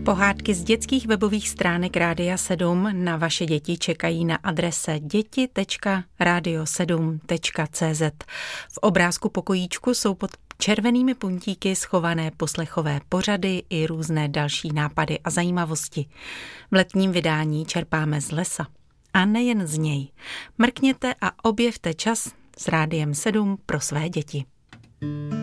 Pohádky z dětských webových stránek Rádia 7 na vaše děti čekají na adrese děti.radio7.cz. V obrázku pokojíčku jsou pod červenými puntíky schované poslechové pořady i různé další nápady a zajímavosti. V letním vydání čerpáme z lesa. A nejen z něj. Mrkněte a objevte čas s Rádiem 7 pro své děti.